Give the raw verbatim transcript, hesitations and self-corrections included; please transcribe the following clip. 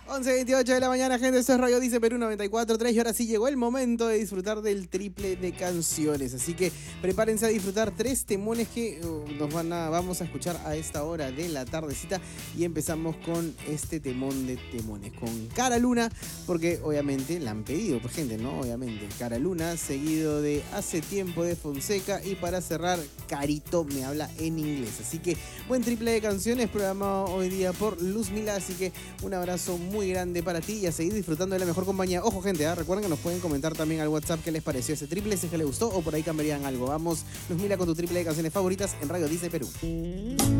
once veintiocho de la mañana, gente, esto es Radio Dice Perú noventa y cuatro punto tres y ahora sí llegó el momento de disfrutar del triple de canciones, así que prepárense a disfrutar tres temones que uh, nos van a, vamos a escuchar a esta hora de la tardecita y empezamos con este temón de temones, con Cara Luna, porque obviamente la han pedido, pues gente, ¿no? Obviamente, Cara Luna, seguido de Hace Tiempo de Fonseca y para cerrar, Carito me habla en inglés, así que buen triple de canciones programado hoy día por Luz Mila, así que un abrazo muy muy grande para ti y a seguir disfrutando de la mejor compañía. Ojo, gente, ¿eh? Recuerden que nos pueden comentar también al WhatsApp qué les pareció ese triple, si es que les gustó o por ahí cambiarían algo. Vamos, Luz Mila, con tu triple de canciones favoritas en Radio Dice Perú.